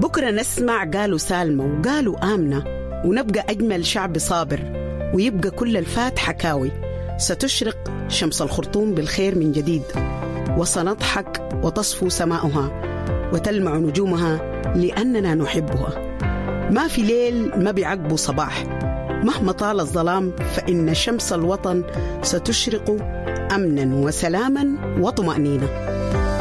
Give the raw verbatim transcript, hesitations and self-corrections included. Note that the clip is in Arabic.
بكرة نسمع قالوا سالمة وقالوا آمنة، ونبقى أجمل شعب صابر، ويبقى كل الفات حكاوي. ستشرق شمس الخرطوم بالخير من جديد، وسنضحك وتصفو سماؤها وتلمع نجومها لأننا نحبها. ما في ليل ما بيعقبه صباح، مهما طال الظلام فإن شمس الوطن ستشرق أمنا وسلاما وطمأنينة.